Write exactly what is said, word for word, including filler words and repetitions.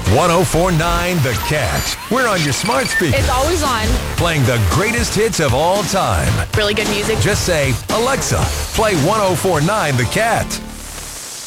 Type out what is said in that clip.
one oh four point nine The Catch. We're on your smart speaker. It's always on. Playing the greatest hits of all time. Really good music. Just say, Alexa, play one oh four point nine The Cat.